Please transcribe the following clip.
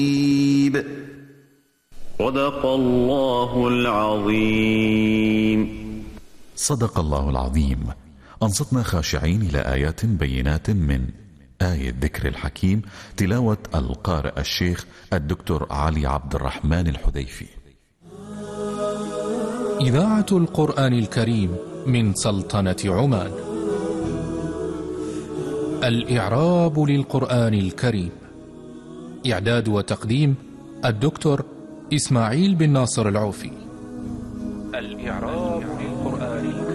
صدق الله العظيم. صدق الله العظيم. أنصتنا خاشعين إلى آيات بينات من آية ذكر الحكيم، تلاوة القارئ الشيخ الدكتور علي عبد الرحمن الحذيفي. إذاعة القرآن الكريم من سلطنة عمان. الإعراب للقرآن الكريم. إعداد وتقديم الدكتور إسماعيل بن ناصر العوفي. الإعراب